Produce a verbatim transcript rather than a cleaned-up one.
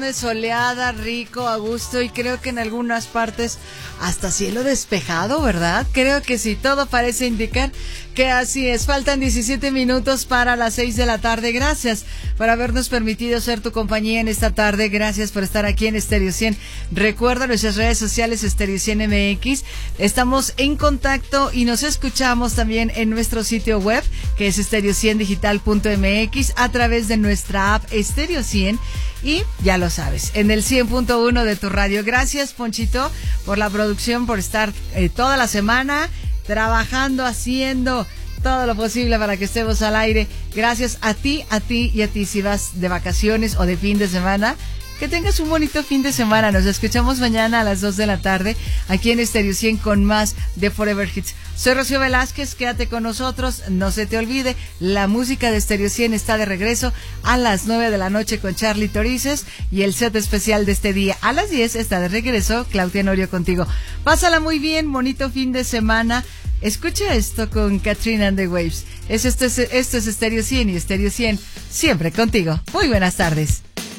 Soleada, rico, a gusto y creo que en algunas partes hasta cielo despejado, ¿verdad? Creo que sí, todo parece indicar que así es. Faltan diecisiete minutos para las seis de la tarde. Gracias por habernos permitido ser tu compañía en esta tarde. Gracias por estar aquí en Estéreo cien. Recuerda nuestras redes sociales Estéreo cien M X. Estamos en contacto y nos escuchamos también en nuestro sitio web que es estéreo cien digital punto m x a través de nuestra app Estéreo cien. Y ya lo sabes, en el cien punto uno de tu radio. Gracias, Ponchito, por la producción, por estar eh, toda la semana trabajando, haciendo todo lo posible para que estemos al aire. Gracias a ti, a ti y a ti si vas de vacaciones o de fin de semana. Que tengas un bonito fin de semana. Nos escuchamos mañana a las dos de la tarde aquí en Estéreo cien con más de Forever Hits. Soy Rocío Velázquez, quédate con nosotros. No se te olvide, la música de Estéreo cien está de regreso a las nueve de la noche con Charlie Torices y el set especial de este día. A las diez está de regreso Claudia Norio contigo. Pásala muy bien, bonito fin de semana. Escucha esto con Katrina and the Waves. Es, esto, es, esto es Estéreo cien y Estéreo cien siempre contigo. Muy buenas tardes.